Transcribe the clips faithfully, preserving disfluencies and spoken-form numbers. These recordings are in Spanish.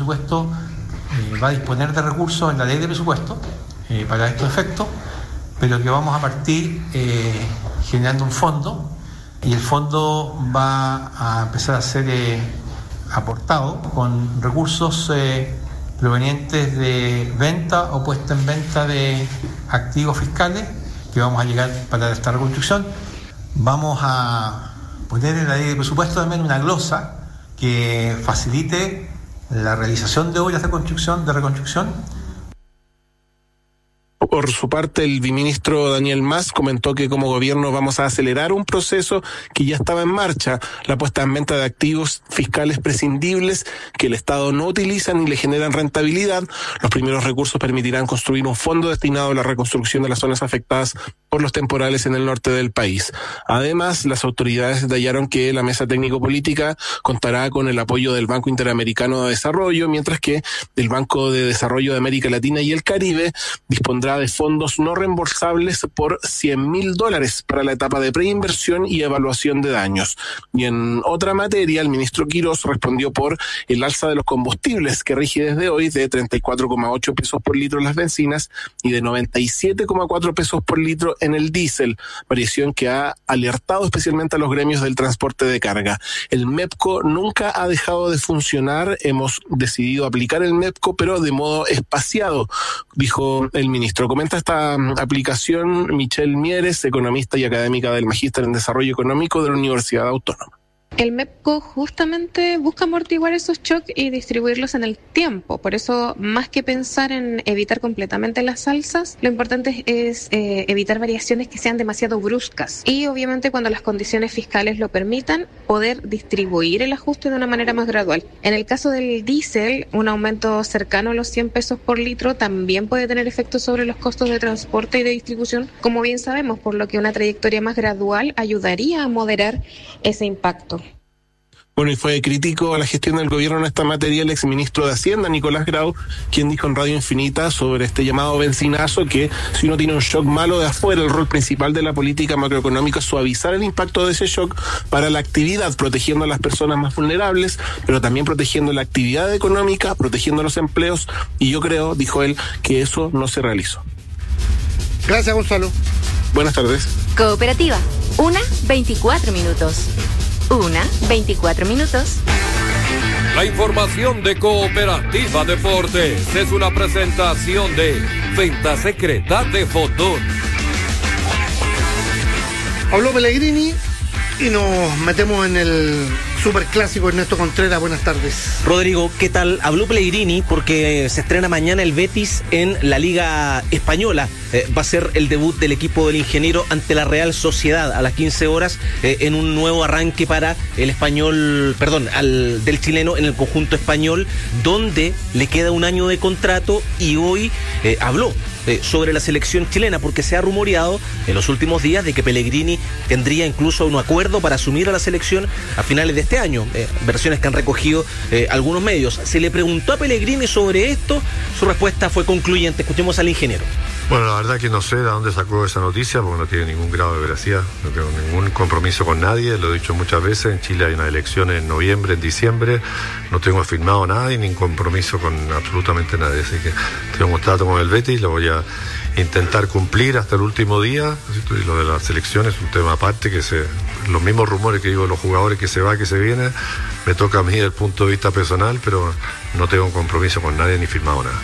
presupuesto eh, va a disponer de recursos en la ley de presupuesto eh, para estos efectos, pero que vamos a partir eh, generando un fondo, y el fondo va a empezar a ser eh, aportado con recursos eh, provenientes de venta o puesta en venta de activos fiscales que vamos a llegar para esta reconstrucción. Vamos a poner en la ley de presupuesto también una glosa que facilite la realización de obras de construcción, de reconstrucción. Por su parte, el viceministro Daniel Mas comentó que como gobierno vamos a acelerar un proceso que ya estaba en marcha, la puesta en venta de activos fiscales prescindibles que el Estado no utiliza ni le generan rentabilidad. Los primeros recursos permitirán construir un fondo destinado a la reconstrucción de las zonas afectadas por los temporales en el norte del país. Además, las autoridades detallaron que la mesa técnico-política contará con el apoyo del Banco Interamericano de Desarrollo, mientras que el Banco de Desarrollo de América Latina y el Caribe dispondrá de fondos no reembolsables por cien mil dólares para la etapa de preinversión y evaluación de daños. Y en otra materia, el ministro Quirós respondió por el alza de los combustibles, que rige desde hoy de treinta y cuatro coma ocho pesos por litro en las bencinas y de noventa y siete coma cuatro pesos por litro en el diésel, variación que ha alertado especialmente a los gremios del transporte de carga. El MEPCO nunca ha dejado de funcionar, hemos decidido aplicar el MEPCO, pero de modo espaciado, dijo el ministro. Comenta esta aplicación Michelle Mieres, economista y académica del Magíster en Desarrollo Económico de la Universidad Autónoma. El MEPCO justamente busca amortiguar esos shocks y distribuirlos en el tiempo. Por eso, más que pensar en evitar completamente las alzas, lo importante es eh, evitar variaciones que sean demasiado bruscas. Y obviamente, cuando las condiciones fiscales lo permitan, poder distribuir el ajuste de una manera más gradual. En el caso del diésel, un aumento cercano a los cien pesos por litro también puede tener efectos sobre los costos de transporte y de distribución, como bien sabemos, por lo que una trayectoria más gradual ayudaría a moderar ese impacto. Bueno, y fue crítico a la gestión del gobierno en esta materia el exministro de Hacienda, Nicolás Grau, quien dijo en Radio Infinita sobre este llamado bencinazo que si uno tiene un shock malo de afuera, el rol principal de la política macroeconómica es suavizar el impacto de ese shock para la actividad, protegiendo a las personas más vulnerables, pero también protegiendo la actividad económica, protegiendo los empleos, y yo creo, dijo él, que eso no se realizó. Gracias, Gonzalo. Buenas tardes. Cooperativa, una veinticuatro minutos. Una, veinticuatro minutos. La información de Cooperativa Deportes es una presentación de Venta Secreta de Fotón. Habló Pellegrini y nos metemos en el superclásico. Ernesto Contreras, buenas tardes. Rodrigo, ¿qué tal? Habló Pellegrini porque se estrena mañana el Betis en la Liga Española. Eh, va a ser el debut del equipo del ingeniero ante la Real Sociedad a las quince horas eh, en un nuevo arranque para el español, perdón, al del chileno en el conjunto español, donde le queda un año de contrato, y hoy eh, habló Eh, sobre la selección chilena, porque se ha rumoreado en los últimos días de que Pellegrini tendría incluso un acuerdo para asumir a la selección a finales de este año, eh, versiones que han recogido eh, algunos medios. Se le preguntó a Pellegrini sobre esto, su respuesta fue concluyente. Escuchemos al ingeniero. Bueno, la verdad que no sé de dónde sacó esa noticia, porque no tiene ningún grado de veracidad, no tengo ningún compromiso con nadie, lo he dicho muchas veces. En Chile hay unas elecciones en noviembre, en diciembre, no tengo firmado nada y ningún compromiso con absolutamente nadie, así que tengo un trato con el Betis, lo voy a intentar cumplir hasta el último día. Y lo de la selección es un tema aparte, que se, los mismos rumores que digo, los jugadores que se va, que se viene, me toca a mí desde el punto de vista personal, pero no tengo un compromiso con nadie ni firmado nada.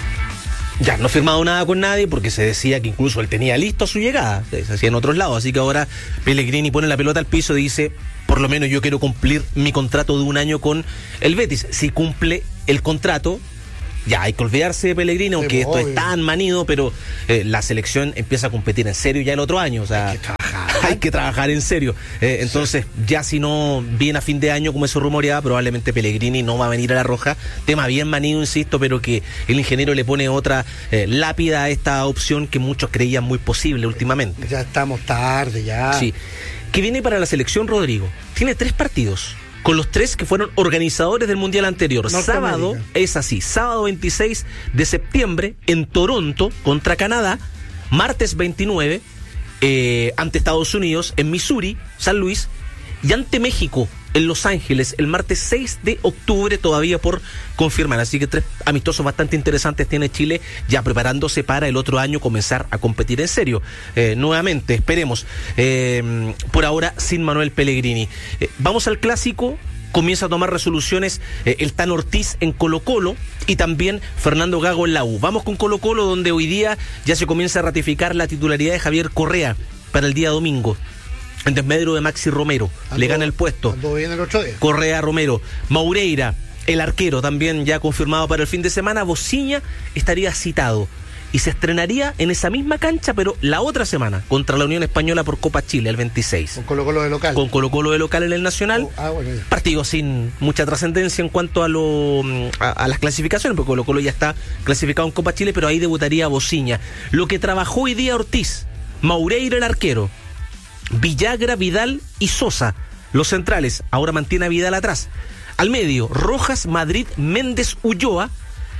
Ya, no ha firmado nada con nadie porque se decía que incluso él tenía listo su llegada, se hacía en otros lados, así que ahora Pellegrini pone la pelota al piso y dice, por lo menos yo quiero cumplir mi contrato de un año con el Betis. Si cumple el contrato, ya hay que olvidarse de Pellegrini, aunque sí, esto obvio. Es tan manido, pero eh, la selección empieza a competir en serio ya el otro año, o sea, hay que trabajar, hay que trabajar en serio. Eh, entonces, sí. Ya si no viene a fin de año como eso rumoreaba, probablemente Pellegrini no va a venir a la Roja. Tema bien manido, insisto, pero que el ingeniero le pone otra eh, lápida a esta opción que muchos creían muy posible últimamente. Ya estamos tarde, ya. Sí. ¿Qué viene para la selección, Rodrigo? Tiene tres partidos, con los tres que fueron organizadores del Mundial anterior. Sábado, es así, sábado veintiséis de septiembre en Toronto contra Canadá, martes veintinueve eh, ante Estados Unidos en Missouri, San Luis, y ante México en Los Ángeles el martes seis de octubre, todavía por confirmar. Así que tres amistosos bastante interesantes tiene Chile, ya preparándose para el otro año comenzar a competir en serio. Eh, nuevamente, esperemos. Eh, por ahora, sin Manuel Pellegrini. Eh, vamos al clásico. Comienza a tomar resoluciones eh, el Tan Ortiz en Colo-Colo y también Fernando Gago en la U. Vamos con Colo-Colo, donde hoy día ya se comienza a ratificar la titularidad de Javier Correa para el día domingo. En desmedro de Maxi Romero, Ando, le gana el puesto. Ando bien el otro día. Correa, Romero, Maureira, el arquero, también ya confirmado para el fin de semana. Bociña estaría citado y se estrenaría en esa misma cancha, pero la otra semana, contra la Unión Española por Copa Chile, el veintiséis. Con Colo-Colo de local. Con Colo-Colo de local en el Nacional. Oh, ah, bueno, partido sin mucha trascendencia en cuanto a, lo, a, a las clasificaciones, porque Colo-Colo ya está clasificado en Copa Chile, pero ahí debutaría Bociña. Lo que trabajó hoy día Ortiz, Maureira el arquero, Villagra, Vidal y Sosa, los centrales. Ahora mantiene a Vidal atrás. Al medio, Rojas, Madrid, Méndez, Ulloa.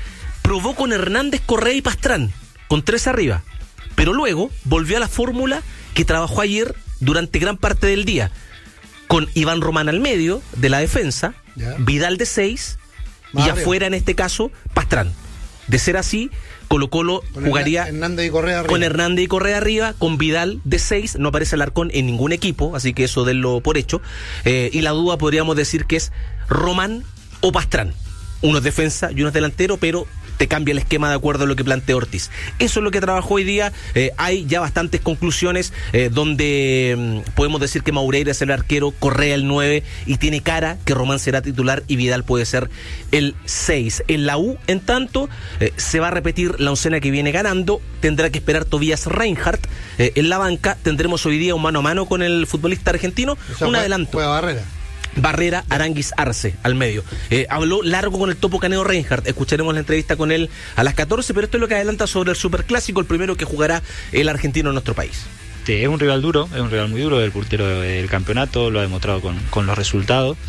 Probó con Hernández, Correa y Pastrán, con tres arriba. Pero luego volvió a la fórmula que trabajó ayer durante gran parte del día, con Iván Román al medio de la defensa, ya. Vidal de seis y arriba, afuera en este caso Pastrán. De ser así, Colo-Colo con jugaría Hernández y Correa arriba. con Hernández y Correa arriba, con Vidal de seis. No aparece Alarcón en ningún equipo, así que eso denlo por hecho. Eh, y la duda podríamos decir que es Román o Pastrán. Uno es defensa y uno es delantero, pero te cambia el esquema de acuerdo a lo que planteó Ortiz. Eso es lo que trabajó hoy día. Eh, hay ya bastantes conclusiones eh, donde mm, podemos decir que Maureira es el arquero, Correa el nueve, y tiene cara que Román será titular y Vidal puede ser el seis. En la U, en tanto, eh, se va a repetir la oncena que viene ganando. Tendrá que esperar Tobias Reinhardt. Eh, en la banca tendremos hoy día un mano a mano con el futbolista argentino. O sea, un fue, adelanto. Fue a Barrera. Barrera, Aranguis, Arce, al medio. Eh, habló largo con el Topo Caneo Reinhardt. Escucharemos la entrevista con él a las catorce, pero esto es lo que adelanta sobre el Superclásico, el primero que jugará el argentino en nuestro país. Sí, es un rival duro, es un rival muy duro, el puntero del campeonato, lo ha demostrado con, con los resultados.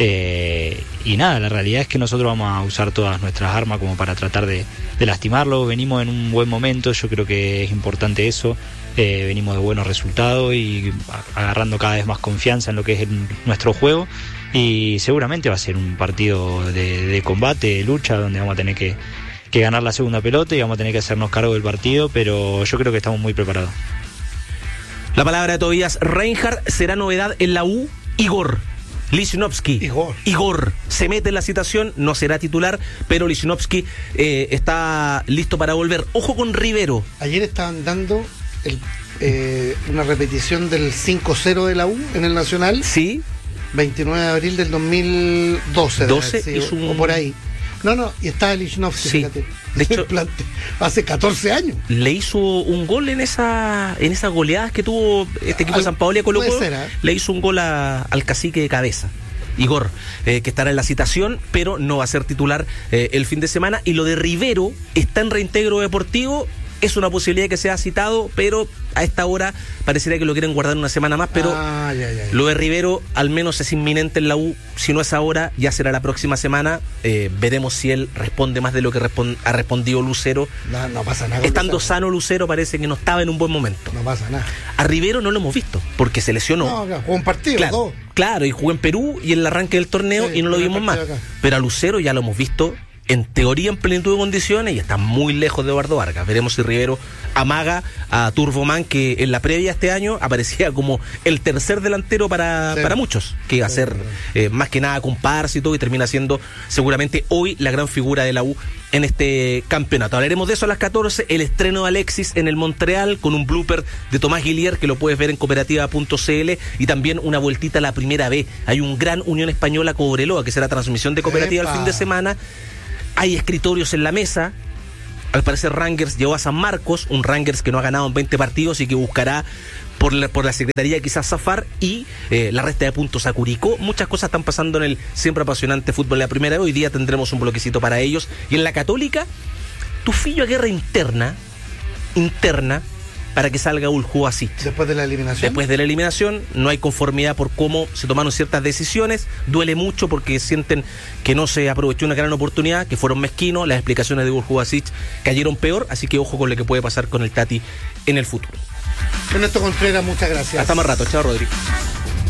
Eh, y nada, la realidad es que nosotros vamos a usar todas nuestras armas como para tratar de, de lastimarlo. Venimos en un buen momento, yo creo que es importante eso. Eh, venimos de buenos resultados y agarrando cada vez más confianza en lo que es el, nuestro juego, y seguramente va a ser un partido de, de combate, de lucha, donde vamos a tener que, que ganar la segunda pelota y vamos a tener que hacernos cargo del partido, pero yo creo que estamos muy preparados. La palabra de Tobias Reinhardt. Será novedad en la U, Igor Lichnowsky. Igor. Igor se mete en la citación, no será titular, pero Lichnowsky eh, está listo para volver. Ojo con Rivero. Ayer estaban dando el, eh, una repetición del cinco cero de la U en el Nacional. Sí. veintinueve de abril del dos mil doce. doce sí, es un... o por ahí. No, no, y está el Lichnowsky, sí. Fíjate. De hecho, hace catorce años. Le hizo un gol en esa en esas goleadas que tuvo este equipo Al, de San Paolo y Colo-Colo. ¿eh? Le hizo un gol a, al cacique de cabeza. Igor, eh, que estará en la citación, pero no va a ser titular eh, el fin de semana. Y lo de Rivero está en reintegro deportivo. Es una posibilidad que sea citado, pero a esta hora parecería que lo quieren guardar una semana más, pero ah, ya, ya, ya. Lo de Rivero al menos es inminente en la U. Si no es ahora, ya será la próxima semana. Eh, veremos si él responde más de lo que respond- ha respondido Lucero. No, no pasa nada. Estando sano Lucero, parece que no estaba en un buen momento. No pasa nada. A Rivero no lo hemos visto, porque se lesionó. No, claro, jugó un partido, claro, dos. Claro, y jugó en Perú y en el arranque del torneo, sí, y no lo vimos más. Acá. Pero a Lucero ya lo hemos visto en teoría en plenitud de condiciones y está muy lejos de Eduardo Vargas. Veremos si Rivero amaga a Turboman, que en la previa este año aparecía como el tercer delantero para, sí. para muchos, que iba a ser eh, más que nada comparsa y todo, y termina siendo seguramente hoy la gran figura de la U en este campeonato. Hablaremos de eso a las catorce, el estreno de Alexis en el Montreal con un blooper de Tomás Guillier que lo puedes ver en cooperativa punto c l, y también una vueltita a la primera B. Hay un gran Unión Española Cobreloa, que será transmisión de cooperativa Epa. el fin de semana. Hay escritorios en la mesa. Al parecer Rangers llegó a San Marcos, un Rangers que no ha ganado en veinte partidos y que buscará por la, por la Secretaría quizás zafar, y eh, la resta de puntos a Curicó. Muchas cosas están pasando en el siempre apasionante fútbol de la primera. Hoy día tendremos un bloquecito para ellos. Y en la Católica, Tufillo a guerra interna, interna, para que salga Uljuasic. Después de la eliminación. Después de la eliminación, no hay conformidad por cómo se tomaron ciertas decisiones. Duele mucho porque sienten que no se aprovechó una gran oportunidad, que fueron mezquinos. Las explicaciones de Uljuasic cayeron peor, así que ojo con lo que puede pasar con el Tati en el futuro. Ernesto Contreras, muchas gracias. Hasta más rato. Chao, Rodrigo.